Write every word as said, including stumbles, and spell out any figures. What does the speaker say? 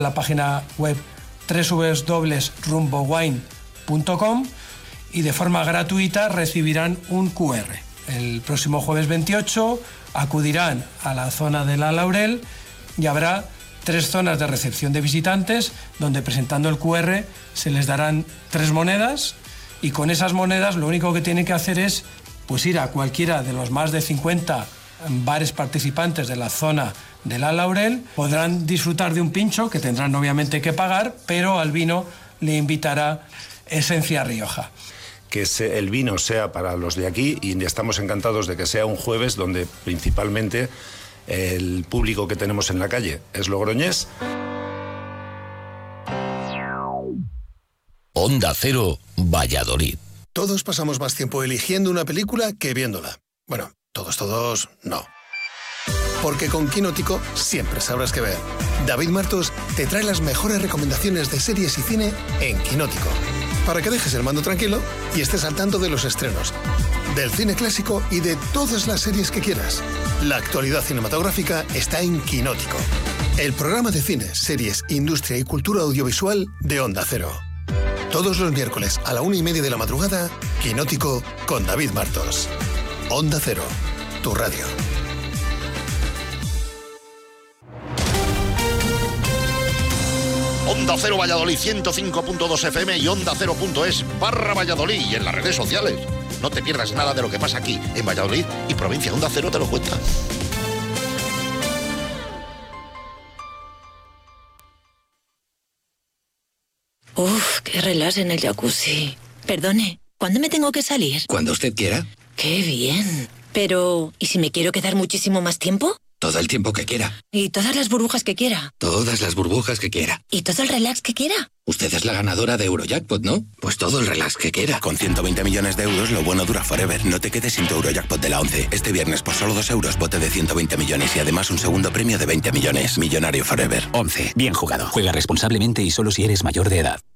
la página web doble u doble u doble u punto rumbo wine punto com y de forma gratuita recibirán un cu erre. El próximo jueves veintiocho acudirán a la zona de La Laurel y habrá tres zonas de recepción de visitantes donde, presentando el cu erre, se les darán tres monedas, y con esas monedas lo único que tienen que hacer es pues ir a cualquiera de los más de cincuenta bares participantes de la zona de La Laurel. Podrán disfrutar de un pincho que tendrán obviamente que pagar, pero al vino le invitará Esencia Rioja. Que el vino sea para los de aquí, y estamos encantados de que sea un jueves donde principalmente el público que tenemos en la calle es logroñés. Onda Cero, Valladolid. Todos pasamos más tiempo eligiendo una película que viéndola. Bueno, todos, todos, no. Porque con Quinótico siempre sabrás qué ver. David Martos te trae las mejores recomendaciones de series y cine en Quinótico, para que dejes el mando tranquilo y estés al tanto de los estrenos, del cine clásico y de todas las series que quieras. La actualidad cinematográfica está en Quinótico, el programa de cine, series, industria y cultura audiovisual de Onda Cero. Todos los miércoles a la una y media de la madrugada, Quinótico con David Martos. Onda Cero, tu radio. Onda Cero Valladolid ciento cinco punto dos F M y onda cero punto es barra Valladolid, y en las redes sociales. No te pierdas nada de lo que pasa aquí en Valladolid y provincia. Onda Cero te lo cuenta. Uf, qué relax en el jacuzzi. Perdone, ¿cuándo me tengo que salir? Cuando usted quiera. Qué bien. Pero, ¿y si me quiero quedar muchísimo más tiempo? Todo el tiempo que quiera. ¿Y todas las burbujas que quiera? Todas las burbujas que quiera. ¿Y todo el relax que quiera? Usted es la ganadora de Eurojackpot, ¿no? Pues todo el relax que quiera. Con ciento veinte millones de euros, lo bueno dura forever. No te quedes sin tu Eurojackpot de la once. Este viernes, por solo dos euros, bote de ciento veinte millones y además un segundo premio de veinte millones. Millonario forever. once. Bien jugado. Juega responsablemente y solo si eres mayor de edad.